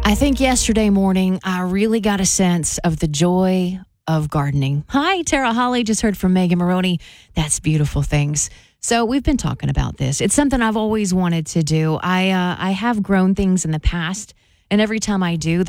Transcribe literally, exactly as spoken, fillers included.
I think yesterday morning, I really got a sense of the joy of gardening. Hi, Tara Holly. Just heard from Megan Maroney. That's beautiful things. So we've been talking about this. It's something I've always wanted to do. I uh, I have grown things in the past, and every time I do,